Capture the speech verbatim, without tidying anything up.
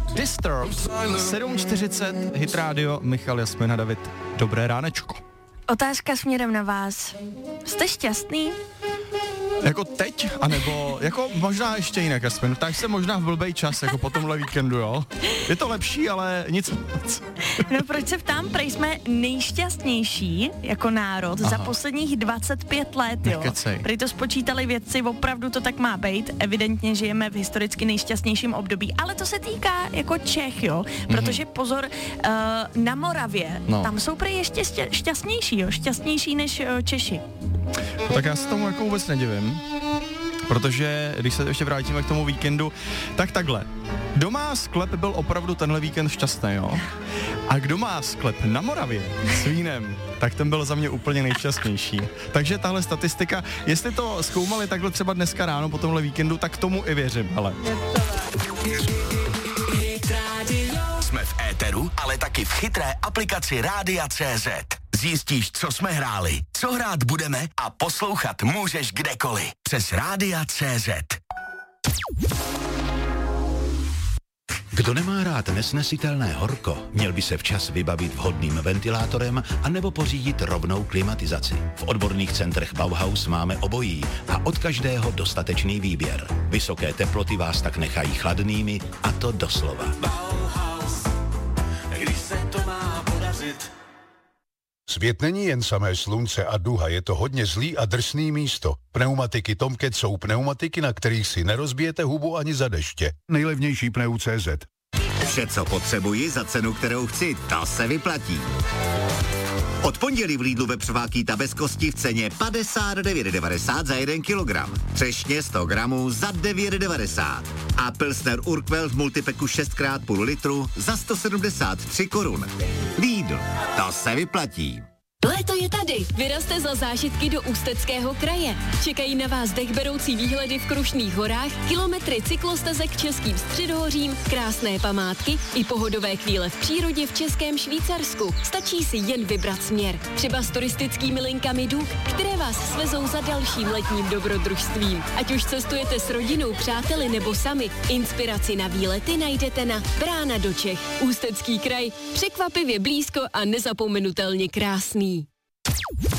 Disturbed, sedm čtyřicet, Hit Radio, Michal, Jasmina, David. Dobré ránečko. Otázka směrem na vás. Jste šťastný? Jako teď, anebo jako možná ještě jinak, Jasmin. Tak se možná v blbej čas, jako po tomhle víkendu, jo? Je to lepší, ale nic moc. No proč se ptám, prej jsme nejšťastnější jako národ Aha. za posledních dvacet pět let, jo? Prej to spočítali vědci, opravdu to tak má být. Evidentně žijeme v historicky nejšťastnějším období, ale to se týká jako Čech, jo? Protože pozor, uh, na Moravě, no. tam jsou prej ještě šťastnější, jo? Šťastnější než uh, Češi. No, tak já se tomu jako vůbec nedivím, protože když se ještě vrátíme k tomu víkendu, tak takhle. Kdo má sklep, byl opravdu tenhle víkend šťastný, jo? A kdo má sklep na Moravě s vínem, tak ten byl za mě úplně nejšťastnější. Takže tahle statistika, jestli to zkoumali takhle třeba dneska ráno po tomhle víkendu, tak tomu i věřím, hele. Jsme v éteru, ale taky v chytré aplikaci Rádia tečka cé zet. Zjistíš, co jsme hráli, co hrát budeme a poslouchat můžeš kdekoliv. Přes Rádia tečka cé zet. Kdo nemá rád nesnesitelné horko, měl by se včas vybavit vhodným ventilátorem anebo pořídit rovnou klimatizaci. V odborných centrech Bauhaus máme obojí a od každého dostatečný výběr. Vysoké teploty vás tak nechají chladnými, a to doslova. Bauhaus, když se to má podařit. Svět není jen samé slunce a duha, je to hodně zlý a drsný místo. Pneumatiky Tomcat jsou pneumatiky, na kterých si nerozbijete hubu ani za deště. Nejlevnější pneu tečka cé zet. Vše, co potřebuji za cenu, kterou chci, to se vyplatí. Od pondělí v Lidlu vepřová ta bez kosti v ceně padesát devět devadesát za jeden kilogram. Třešně sto gramů za devět devadesát. A Pilsner Urquell v multipeku šest krát půl litru za sto sedmdesát tři korun. Lidl, to se vyplatí. Léto je tady. Vyrazte za zážitky do Ústeckého kraje. Čekají na vás dechberoucí výhledy v Krušných horách, kilometry cyklostezek českým středohořím, krásné památky i pohodové chvíle v přírodě v Českém Švýcarsku. Stačí si jen vybrat směr. Třeba s turistickými linkami Duk, které vás svezou za dalším letním dobrodružstvím. Ať už cestujete s rodinou, přáteli nebo sami, inspiraci na výlety najdete na Brána do Čech. Ústecký kraj, překvapivě blízko a nezapomenutelně krásný.